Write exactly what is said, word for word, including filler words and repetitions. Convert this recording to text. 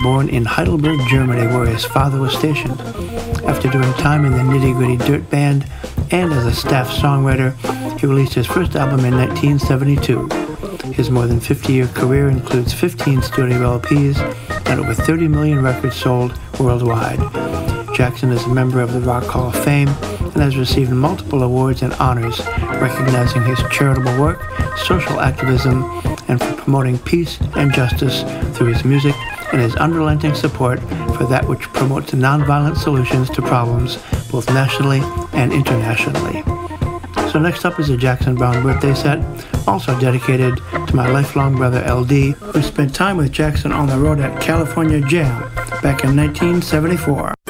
Born in Heidelberg, Germany, where his father was stationed. After doing time in the Nitty Gritty Dirt Band and as a staff songwriter, he released his first album in nineteen seventy-two. His more than fifty-year career includes fifteen studio L Ps and over thirty million records sold worldwide. Jackson is a member of the Rock Hall of Fame and has received multiple awards and honors recognizing his charitable work, social activism, and for promoting peace and justice through his music and his unrelenting support for that which promotes nonviolent solutions to problems both nationally and internationally. So next up is a Jackson Browne birthday set, also dedicated to my lifelong brother L D, who spent time with Jackson on the road at California Jam back in nineteen seventy-four.